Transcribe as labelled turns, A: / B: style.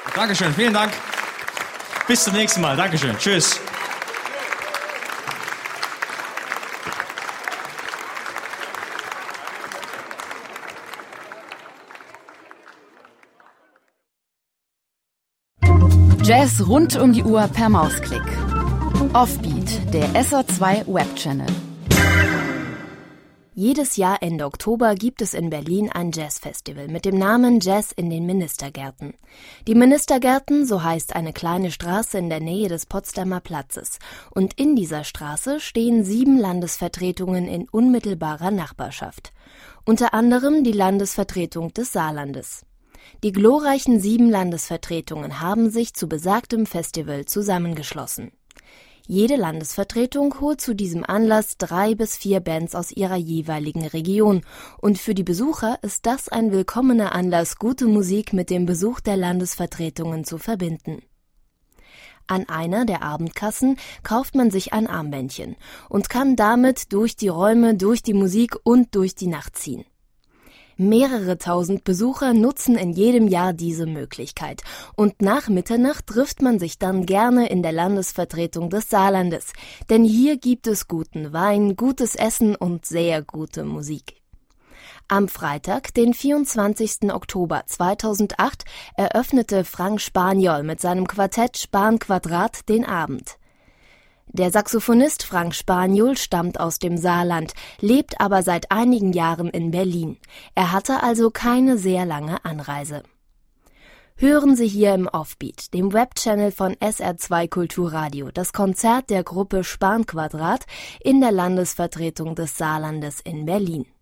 A: Dankeschön, vielen Dank. Bis zum nächsten Mal. Dankeschön. Tschüss.
B: Jazz rund um die Uhr per Mausklick. Offbeat, der SR2 Webchannel.
C: Jedes Jahr Ende Oktober gibt es in Berlin ein Jazzfestival mit dem Namen Jazz in den Ministergärten. Die Ministergärten, so heißt eine kleine Straße in der Nähe des Potsdamer Platzes. Und in dieser Straße stehen 7 Landesvertretungen in unmittelbarer Nachbarschaft. Unter anderem die Landesvertretung des Saarlandes. Die glorreichen 7 Landesvertretungen haben sich zu besagtem Festival zusammengeschlossen. Jede Landesvertretung holt zu diesem Anlass 3 bis 4 Bands aus ihrer jeweiligen Region. Und für die Besucher ist das ein willkommener Anlass, gute Musik mit dem Besuch der Landesvertretungen zu verbinden. An einer der Abendkassen kauft man sich ein Armbändchen und kann damit durch die Räume, durch die Musik und durch die Nacht ziehen. Mehrere tausend Besucher nutzen in jedem Jahr diese Möglichkeit. Und nach Mitternacht trifft man sich dann gerne in der Landesvertretung des Saarlandes. Denn hier gibt es guten Wein, gutes Essen und sehr gute Musik. Am Freitag, den 24. Oktober 2008, eröffnete Frank Spaniol mit seinem Quartett Span-Quadrat den Abend. Der Saxophonist Frank Spaniol stammt aus dem Saarland, lebt aber seit einigen Jahren in Berlin. Er hatte also keine sehr lange Anreise. Hören Sie hier im Offbeat, dem Webchannel von SR2 Kulturradio, das Konzert der Gruppe Span-Quadrat in der Landesvertretung des Saarlandes in Berlin.